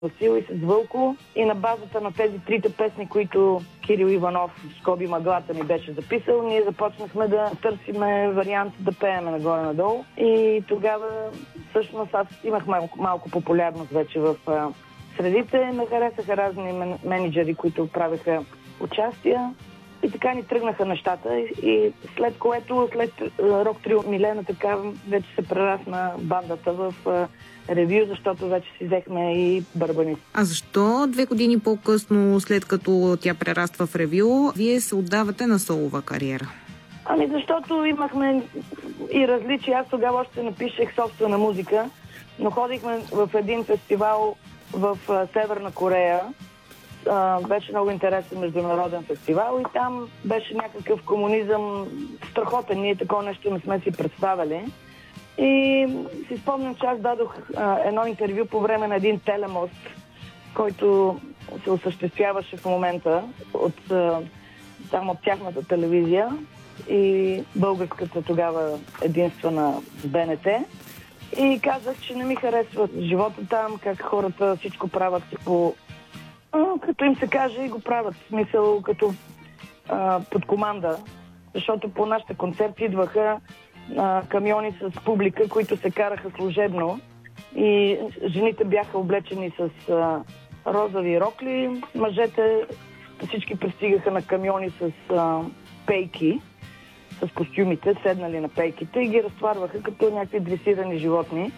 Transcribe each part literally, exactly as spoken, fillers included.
Васил и с Вълко. И на базата на тези трите песни, които Кирил Иванов, скоби Мъглата, ни беше записал, ние започнахме да търсиме вариант да пееме нагоре-надолу. И тогава всъщност аз имах малко, малко популярност вече в а, средите. Ме харесаха разни мен, менеджери, които правеха участия. И така ни тръгнаха нещата. И, и след което, след Рок Трио Милена, така вече се прерасна бандата в а, ревю, защото вече си взехме и барабани. А защо две години по-късно, след като тя прераства в ревю, вие се отдавате на солова кариера? Ами защото имахме и различия. Аз тогава още напишех собствена музика, но ходихме в един фестивал в а, Северна Корея. А, беше много интересен международен фестивал и там беше някакъв комунизъм страхотен. Ние такова нещо не сме си представили. И си спомням, че аз дадох а, едно интервю по време на един телемост, който се осъществяваше в момента от, а, там от тяхната телевизия и българската тогава единствена БНТ. И казах, че не ми харесва живота там, как хората всичко правят по... А, като им се каже и го правят. В смисъл като а, под команда. Защото по нашите концерти идваха а, камиони с публика, които се караха служебно. И жените бяха облечени с а, розови рокли. Мъжете всички пристигаха на камиони с а, пейки, с костюмите, седнали на пейките и ги разтварваха като някакви дресирани животни.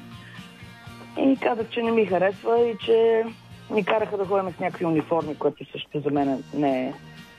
И казах, че не ми харесва и че ни караха да ходим с някакви униформи, което също за мен не е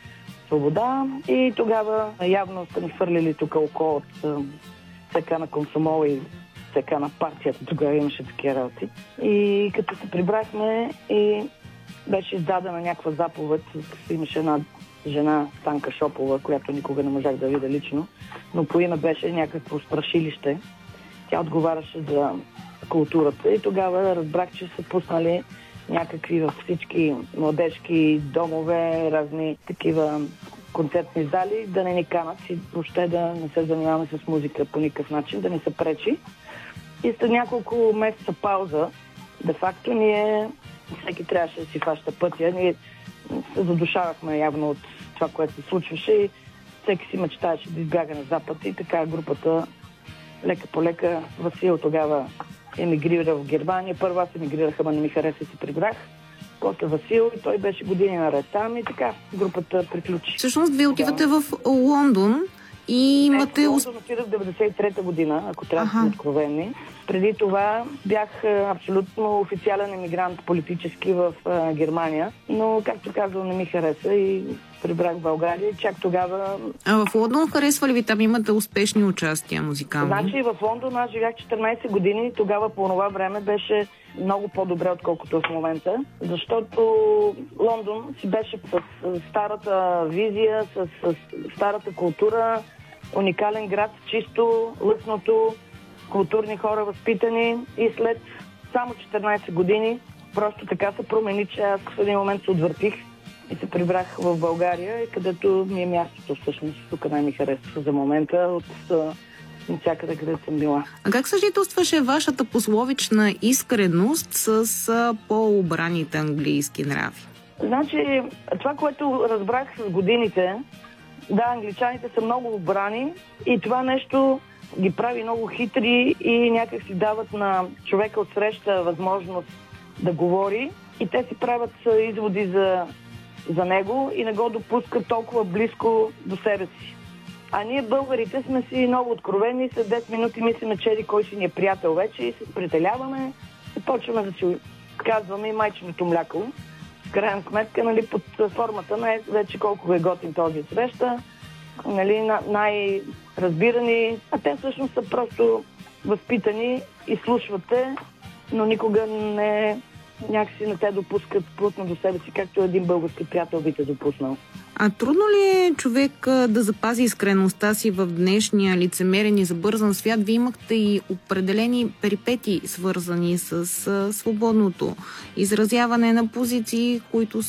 свобода. И тогава явно са ни хвърлили тук око от ЦК на Комсомол и ЦК на партията. Тогава имаше такива работи. И като се прибрахме и беше издадена някаква заповед, имаше една жена, Станка Шопова, която никога не можах да видя лично, но по име беше някакво страшилище. Тя отговаряше за културата и тогава разбрах, че са пуснали някакви във всички младежки домове, разни такива концертни зали, да не ни канат и въобще да не се занимаваме с музика по никакъв начин, да ни се пречи. И след няколко месеца пауза, де-факто ние всеки трябваше да си фаща пътя. Ние се задушавахме явно от това, което се случваше и всеки си мечтаеше да избяга на запад и така групата лека по лека. Васил тогава емигрира в Германия. Първо аз емигрирах, ама не ми хареса и се прибрах. После Васил и той беше години наред там и така групата приключи. Всъщност вие отивате в Лондон и имате... Не, в Лондон отидах в деветдесет и трета година, ако трябва да сме откровени. Преди това бях абсолютно официален емигрант политически в а, Германия, но както казвам, не ми хареса и прибрах в България. Чак тогава... А в Лондон харесва ли ви? Там имате успешни участия музикални? Значи в Лондон аз живях четиринайсет години и тогава по това време беше много по-добре, отколкото в момента, защото Лондон си беше с старата визия, с, с старата култура, уникален град, чисто, лъсното, културни хора възпитани и след само четиринайсет години просто така се промени, че аз в един момент се отвъртих и се прибрах в България, където ми е мястото всъщност. Тук най-ми харесва за момента от всякъде, където съм била. А как съжителстваше вашата пословична искреност с по-обраните английски нрави? Значи, това, което разбрах с годините, да, англичаните са много обрани и това нещо ги прави много хитри и някак си дават на човека от среща възможност да говори и те си правят изводи за, за него и не го допускат толкова близко до себе си. А ние българите сме си много откровени, след десет минути мислиме, че еди кой си ни е приятел вече и се сприятеляваме и почваме да си казваме и майченото мляко. В крайна сметка, нали, под формата на вече колко е готин този среща, нали, най-разбирани, а те всъщност са просто възпитани и слушвате, но никога не някакси не те допускат плътно до себе си, както един български приятел би те допуснал. А трудно ли е човек да запази искреността си в днешния лицемерен и забързан свят? Вие имахте и определени перипети, свързани с свободното изразяване на позиции, които